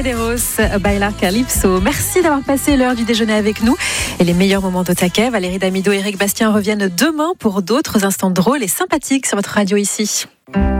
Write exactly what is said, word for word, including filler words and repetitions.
Poderos Bailar Calypso. Merci d'avoir passé l'heure du déjeuner avec nous et les meilleurs moments de taquet. Valérie Damido et Eric Bastien reviennent demain pour d'autres instants drôles et sympathiques sur votre radio ici.